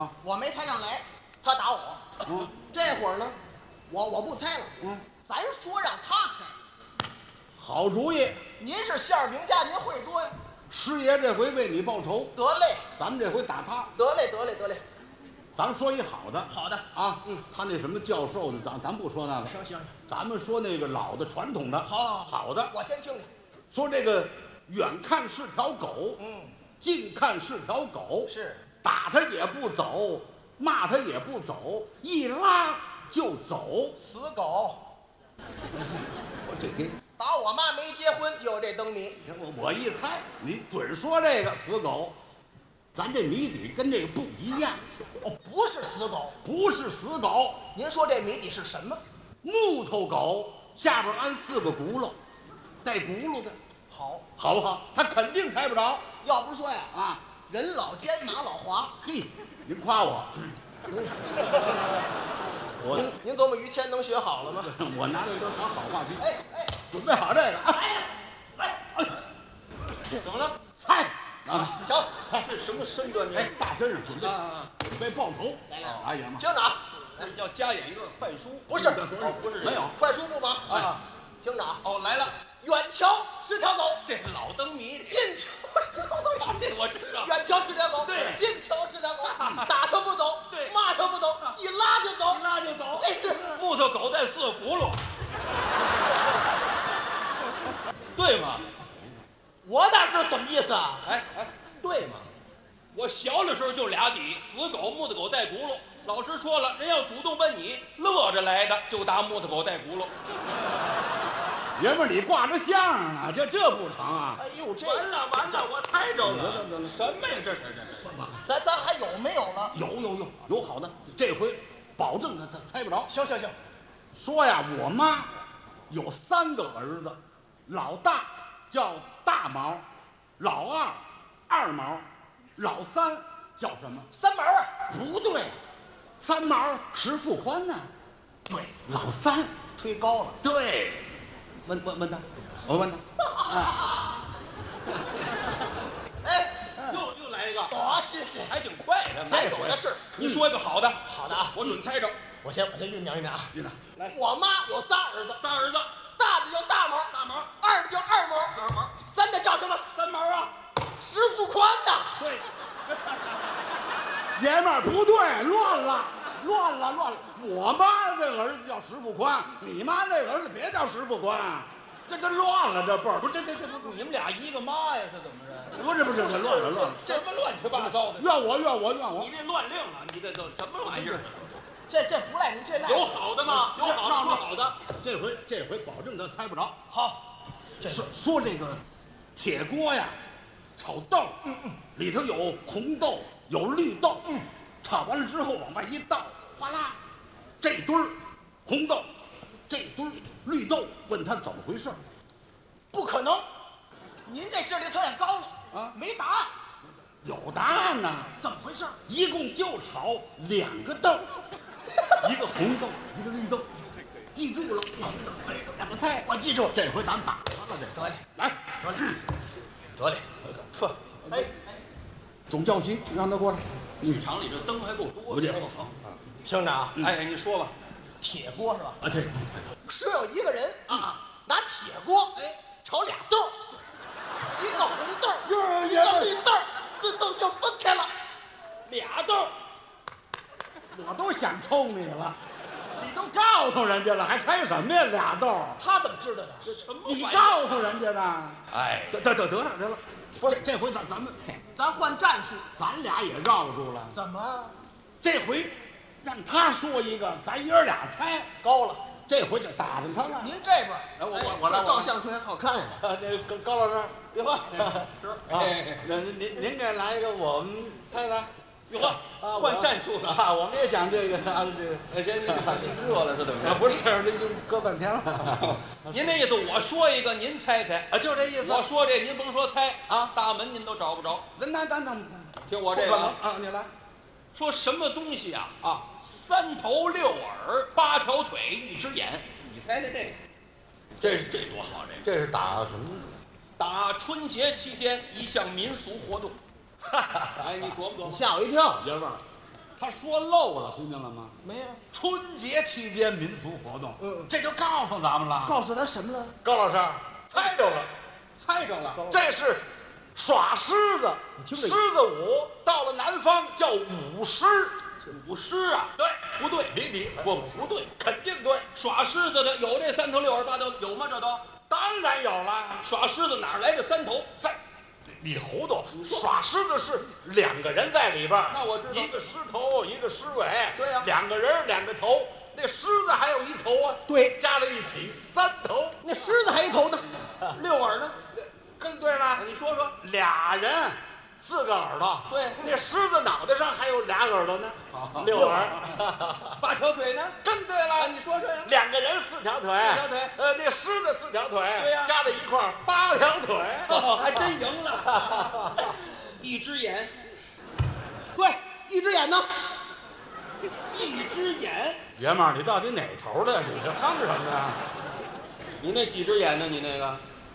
我没猜上来，他打我。这会儿呢，我不猜了。咱说让他猜。 好主意。 您是馅儿饼家，您会多呀。 师爷这回为你报仇。 得嘞， 咱们这回打他。 得嘞，得嘞，得嘞。 咱们说一好的。 好的啊，他那什么教授的，咱不说那个。 行， 咱们说那个老的传统的。好的。 我先听听。 说这个远看是条狗，近看是条狗， 是打他也不走，骂他也不走，一拉就走。 死狗。 我这给打我妈没结婚就有这灯谜。 我一猜，你准说这个死狗。咱这谜底跟这个不一样。 不是死狗， 不是死狗。 您说这谜底是什么？ 木头狗下边安4个轱辘，带轱辘的。好不好？他肯定猜不着。 要不说呀，人老奸马老滑。 嘿，您夸我。 您琢磨于谦能学好了吗？ 我拿这都当好话题。准备好这个。 怎么了？ 猜行， 这什么身段？ 大身上准备报仇。 来， 哎呀妈！ 听着啊， 要加演一段快书？ 不是， 不是， 没有快书不忙听着啊。 来了。 远瞧是条狗， 这是老灯谜。 近瞧是条狗， 这我知道。 远瞧是条狗， 对， 近瞧是条狗，打它不走， 对， 骂它不走，一拉就走， 一拉就走。 这是木头狗带4个轱辘，对吗？ 我哪知道怎么意思啊？ 对吗？我小的时候就俩底，死狗、木头狗带轱辘。老师说了，人要主动奔你，乐着来的就打木头狗带轱辘。 爷们儿，你挂着相啊，这不成啊！ 哎呦，这完了，我猜着了。 得什么呀？这咱还有没有了？ 有好的，这回保证他猜不着。 行， 说呀，我妈有3个儿子，老大叫大毛，老二二毛，老三叫什么？ 三毛啊？ 不对，3毛石富宽呢。对，老三推高了。 对，问他，我问他。 又来一个。 谢谢， 还挺快的。 咱有的是。 你说一个好的。 好的啊， 我准猜着。 我先酝酿啊。 来， 我妈有仨儿子，大的叫大毛，二的叫二毛，三的叫什么？ 三毛啊， 石富宽呐。 对，爷们儿不对，乱了。我妈这儿子叫石富宽，你妈那儿子别叫石富宽，这乱了，这辈儿不是这你们俩一个妈呀？是怎么着？ 不是，这乱了， 什么乱七八糟的？ 怨我！ 你这乱令了，你这都什么玩意儿？ 这不赖您，这赖有好的吗？有好的说好的。 这回保证他猜不着。 好， 说这个铁锅呀，炒豆，里头有红豆，有绿豆，炒完了之后往外一倒，哗啦，这堆儿红豆，这堆儿绿豆，问他怎么回事？ 不可能，您这智力测验高了啊， 没答案。 有答案呢。 怎么回事？ 一共就炒2个豆，一个红豆，一个绿豆，记住了。2个菜，我记住。这回咱打他了，这得嘞， 来， 得嘞，撤。 总教习让他过来。 剧场里这灯还够多的。 好， 听着啊， 你说吧。 铁锅是吧？ 对。 说有一个人拿铁锅炒俩豆，一个红豆，一个绿豆，自动就分开了。 俩豆， 我都想抽你了，你都告诉人家了，还猜什么呀？俩豆， 他怎么知道的？ 什么玩意儿？ 你告诉人家的。得了，不是这回咱换战术， 咱俩也绕住了。 怎么？ 这回让他说一个，咱爷儿俩猜高了。 这回就打上他了。 您这边， 我来， 照相出来好看呀。 那高老师， 哟呵， 您给来一个，我们猜猜。 哟呵，换战术了啊！我们也想这个您热了是怎么着？ 不是，这已经搁半天了。 您那意思，我说一个，您猜猜啊，就这意思。 我说这，您甭说猜啊， 大门您都找不着。 那听我这个啊，你来。 说什么东西啊？3头6耳8条腿1只眼，你猜猜这多好？ 这是打什么？ 打春节期间一项民俗活动。你琢磨琢磨。 吓我一跳。 爷们儿， 他说漏了，听见了吗？ 没有。 春节期间民俗活动，这就告诉咱们了。 告诉他什么了？ 高老师猜着了， 猜着了， 这是耍狮子。 听着狮子舞到了南方叫舞狮。 舞狮啊？ 对， 不对， 你不对， 肯定对。 耍狮子的有这3头6耳8头有吗？这都当然有了。 耍狮子哪来的3头？ 你糊涂！耍狮子是2个人在里边， 那我知道， 一个狮头，一个狮尾。 对呀 ，2个人2个头，那狮子还有1头啊。 对， 加在一起3头。 那狮子还一头呢 ，6耳呢？ 更对了。 你说说 ，2人4个耳朵。 对， 那狮子脑袋上还有2耳朵呢，6耳。 8条腿呢？ 更对了。 你说说呀。 2个人4条腿。 4条腿。 那狮子4条腿。 对呀。 加在一块儿8条腿。 还真赢了。1只眼。 对，1只眼呢 ？1只眼。 爷们儿，你到底哪头的？你这哼什么呀？ 你那几只眼呢？你那个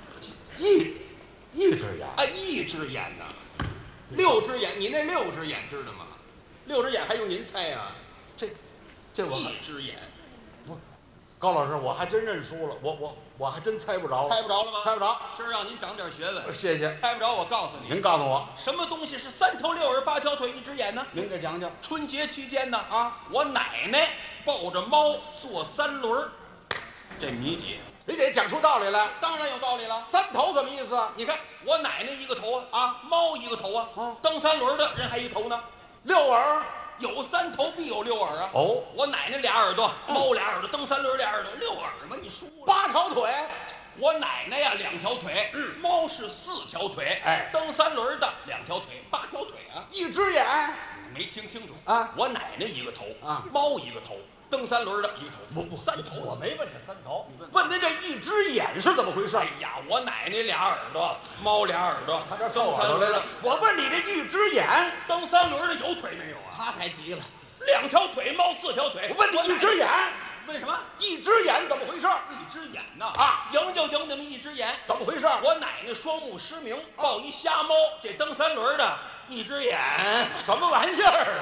一只眼啊，1只眼呢？6只眼，你那6只眼知道吗？6只眼还用您猜呀？ 这我 1只眼。 不，高老师，我还真认输了，我还真猜不着。 猜不着了吗？ 猜不着。 今儿让您长点学问。 谢谢。 猜不着，我告诉你。 您告诉我， 什么东西是3头6耳8条腿1只眼呢？ 您给讲讲。 春节期间呢， 我奶奶抱着猫坐3轮，这谜底。 你得讲出道理来。 当然有道理了。 3头什么意思？ 你看我奶奶1个头啊，猫1个头啊，蹬3轮的人还1头呢。 6耳， 有3头必有6耳啊。 哦， 我奶奶2耳朵，猫2耳朵，蹬3轮2耳朵，6耳嘛，你输了。 8条腿。 我奶奶呀2条腿，猫是4条腿，蹬3轮的2条腿，8条腿啊。 1只眼， 没听清楚啊？ 我奶奶1个头啊， 猫1个头，蹬3轮的1个头， 不 3头。 我没问这3头，问您这1只眼是怎么回事？ 哎呀，我奶奶2耳朵，猫2耳朵， 他这蹬3轮的。我问你这1只眼， 蹬3轮的有腿没有啊？ 他还急了 ，2条腿，猫4条腿。 我问你1只眼， 为什么 1只眼怎么回事 ？1只眼呐赢就赢你们1只眼， 怎么回事？ 我奶奶双目失明，抱一瞎猫，这蹬3轮的1只眼， 什么玩意儿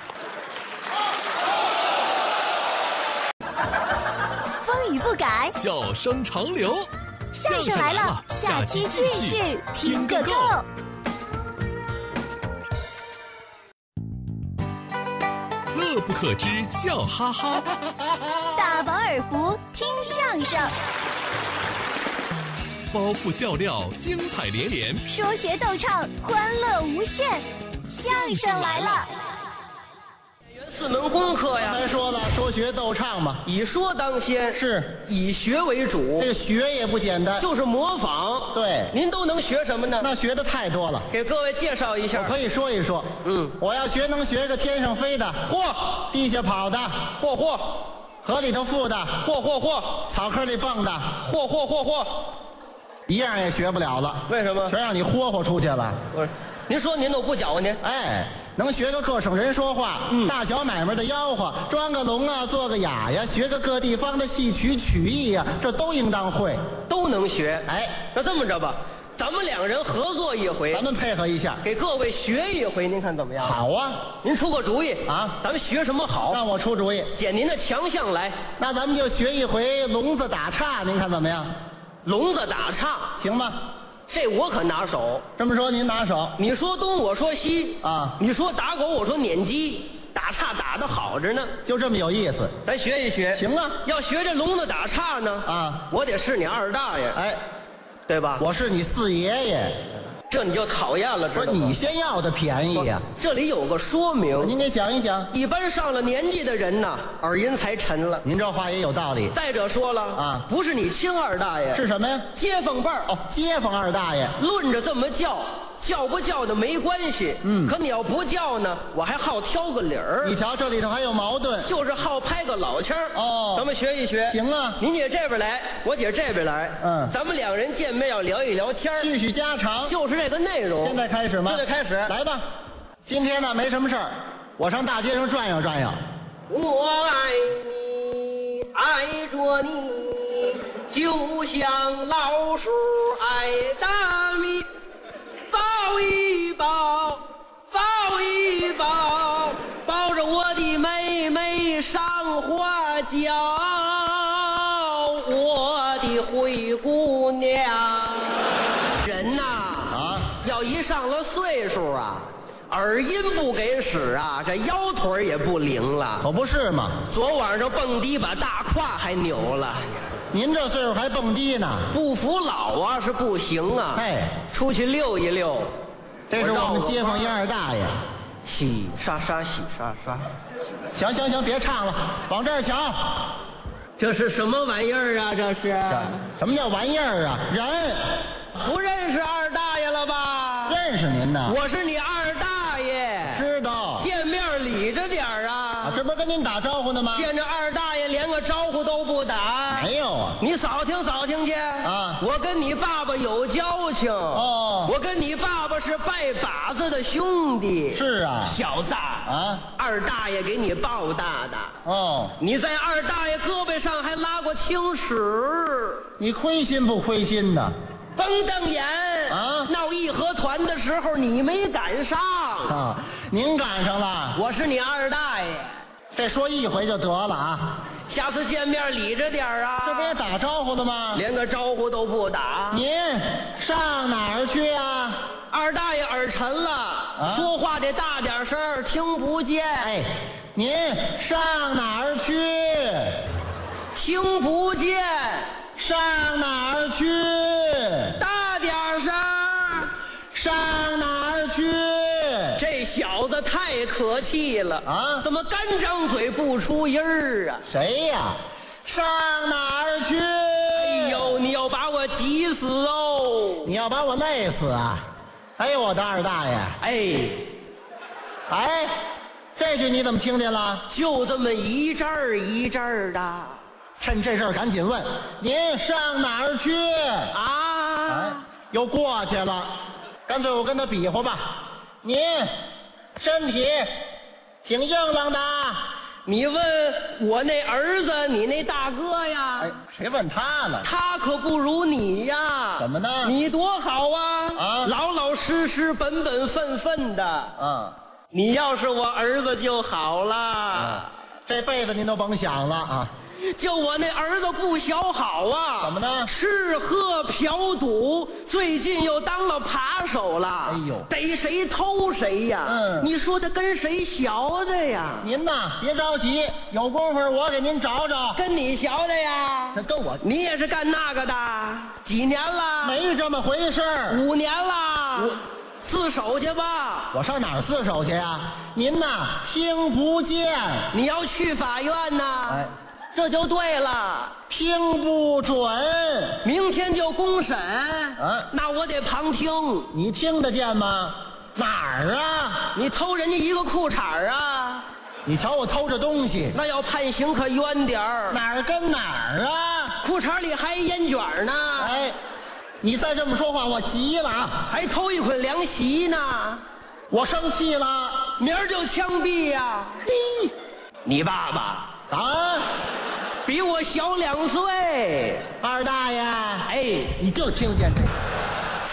啊？风雨不改， 笑声长流。 相声来了，下期继续听个够。 乐不可支，笑哈哈。 大饱耳福，听相声。 包袱笑料，精彩连连。 说学逗唱，欢乐无限。相声来了。 4门功课呀， 咱说了，说学逗唱嘛， 以说当先， 是以学为主。 这个学也不简单， 就是模仿。 对， 您都能学什么呢？ 那学的太多了， 给各位介绍一下。 我可以说一说。我要学能学个天上飞的， 嚯； 地下跑的， 嚯； 河里头浮的， 嚯； 草坑里蹦的， 嚯。 一样也学不了了。 为什么？ 全让你豁出去了。 您说您都不搅和您？ 哎，能学个各省人说话，大小买卖的吆喝，装个聋啊，做个哑呀，学个各地方的戏曲曲艺呀，这都应当会， 都能学。 哎， 那这么着吧，咱们2人合作一回， 咱们配合一下， 给各位学一回，您看怎么样？ 好啊， 您出个主意啊， 咱们学什么好？ 让我出主意， 捡您的强项来。 那咱们就学一回聋子打岔，您看怎么样？ 聋子打岔行吗？ 这我可拿手。 这么说您拿手， 你说东我说西啊， 你说打狗我说撵鸡，打岔打得好着呢， 就这么有意思。 咱学一学。 行啊， 要学这聋子打岔呢啊， 我得是你二大爷， 哎， 对吧？ 我是你四爷爷， 这你就讨厌了，知道吗？ 不是你先要的便宜呀。 这里有个说明， 您给讲一讲。 一般上了年纪的人呐，耳音才沉了。 您这话也有道理。 再者说了啊， 不是你亲二大爷， 是什么呀？ 街坊辈儿。 哦，街坊二大爷。 论着这么叫，叫不叫的没关系。可你要不叫呢，我还好挑个理儿。 你瞧这里头还有矛盾， 就是好拍个老腔儿。 哦， 咱们学一学。 行啊， 您姐这边来，我姐这边来。咱们2人见面要聊一聊天， 叙叙家常， 就是这个内容。 现在开始吗？ 现在开始， 来吧。今天呢没什么事儿，我上大街上转悠转悠。 我爱你，爱着你，就像老鼠爱大米，抱一抱，抱一抱，抱着我。 的妹妹上花轿，我的灰姑娘。人呐要一上了岁数啊，耳音不给使啊，这腰腿也不灵了。 可不是嘛， 昨晚上蹦迪把大胯还扭了。 您这岁数还蹦迪呢？ 不服老啊是不行啊。 哎， 出去溜一溜。 这是我们街坊一二大爷。 洗刷刷，洗刷刷。 行，别唱了，往这儿瞧。 这是什么玩意儿啊？这是什么叫玩意儿啊？人不认识二大爷了吧？ 认识您呢。 我是你二大爷， 知道。 见面理着点儿啊！ 这不是跟您打招呼呢吗？ 见着二大爷连个招呼都不打。 没有啊。 你扫听扫听去啊！ 我跟你爸爸有交情哦。 我跟你爸爸是拜把子的兄弟。 是啊。 小子啊， 二大爷给你抱大的。 哦。 你在二大爷胳膊上还拉过青史。 你亏心不亏心呢？ 甭瞪眼啊！ 闹义和团的时候你没赶上啊，您赶上了。 我是你二大爷， 这说一回就得了啊。 下次见面理着点啊。 这不也打招呼了吗？ 连个招呼都不打。 您上哪儿去啊？ 二大爷耳沉了，说话得大点声，听不见。 哎，您上哪儿去？ 听不见。 上哪儿去？ 大点声。 上哪儿去？ 这小子太可气了啊！ 怎么干张嘴不出音儿啊？ 谁呀？上哪儿去？ 哎呦，你要把我急死哦！ 你要把我累死啊！哎呦，我的二大爷！哎，这句你怎么听见了？ 就这么一阵儿一阵儿的。 趁这事儿赶紧问，您上哪儿去啊？ 哎，又过去了，干脆我跟他比划吧。您身体挺硬朗的。 你问我那儿子，你那大哥呀？ 哎，谁问他了？ 他可不如你呀。 怎么呢？ 你多好啊！ 啊， 老老实实、本本分分的。 啊， 你要是我儿子就好了。 啊，这辈子您都甭想了啊。 就我那儿子不小好啊！ 怎么呢？ 吃喝嫖赌，最近又当了扒手了。 哎呦， 逮谁偷谁呀！你说他跟谁学的呀？ 您呐，别着急，有功夫我给您找找。 跟你学的呀？ 这跟我， 你也是干那个的？几年了？ 没这么回事儿。 5年了。自首去吧。 我上哪儿自首去呀？您呐，听不见。 你要去法院呐？ 哎。 这就对了， 听不准， 明天就公审啊！ 那我得旁听， 你听得见吗？哪儿啊？ 你偷人家一个裤衩啊！ 你瞧我偷这东西， 那要判刑可冤点儿。 哪儿跟哪儿啊？ 裤衩里还烟卷呢！ 哎，你再这么说话，我急了啊！ 还偷一捆凉席呢！ 我生气了， 明儿就枪毙呀！嘿，你爸爸。 啊， 比我小2岁， 二大爷， 哎， 你就听见这个。